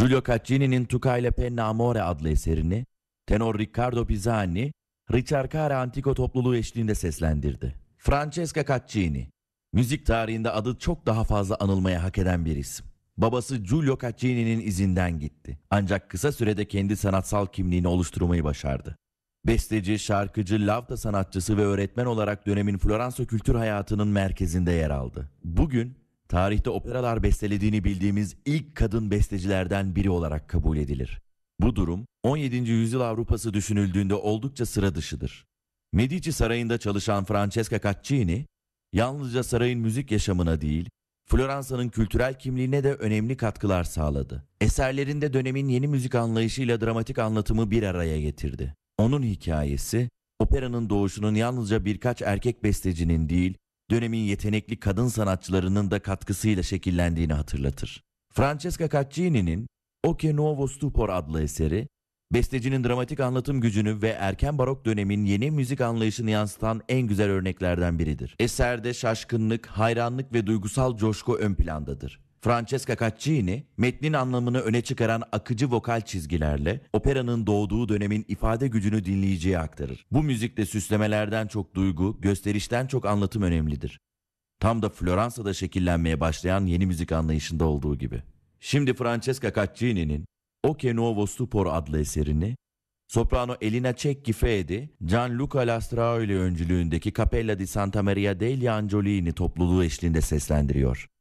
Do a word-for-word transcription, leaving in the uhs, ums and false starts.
Giulio Caccini'nin Tuca e la penna amore adlı eserini tenor Riccardo Pisani, Ricercare Antico topluluğu eşliğinde seslendirdi. Francesca Caccini, müzik tarihinde adı çok daha fazla anılmaya hak eden bir isim. Babası Giulio Caccini'nin izinden gitti. Ancak kısa sürede kendi sanatsal kimliğini oluşturmayı başardı. Besteci, şarkıcı, lavta sanatçısı ve öğretmen olarak dönemin Floransa kültür hayatının merkezinde yer aldı. Bugün tarihte operalar bestelediğini bildiğimiz ilk kadın bestecilerden biri olarak kabul edilir. Bu durum on yedinci yüzyıl Avrupası düşünüldüğünde oldukça sıra dışıdır. Medici Sarayı'nda çalışan Francesca Caccini, yalnızca sarayın müzik yaşamına değil, Floransa'nın kültürel kimliğine de önemli katkılar sağladı. Eserlerinde dönemin yeni müzik anlayışıyla dramatik anlatımı bir araya getirdi. Onun hikayesi, operanın doğuşunun yalnızca birkaç erkek bestecinin değil, dönemin yetenekli kadın sanatçılarının da katkısıyla şekillendiğini hatırlatır. Francesca Caccini'nin O che nuovo stupor adlı eseri, bestecinin dramatik anlatım gücünü ve erken barok dönemin yeni müzik anlayışını yansıtan en güzel örneklerden biridir. Eserde şaşkınlık, hayranlık ve duygusal coşku ön plandadır. Francesca Caccini, metnin anlamını öne çıkaran akıcı vokal çizgilerle operanın doğduğu dönemin ifade gücünü dinleyiciye aktarır. Bu müzikte süslemelerden çok duygu, gösterişten çok anlatım önemlidir. Tam da Floransa'da şekillenmeye başlayan yeni müzik anlayışında olduğu gibi. Şimdi Francesca Caccini'nin O che nuovo stupor adlı eserini soprano Elina Cecchi Fedi, Gianluca Lastraoli öncülüğündeki Cappella di Santa Maria degli Angiolini topluluğu eşliğinde seslendiriyor.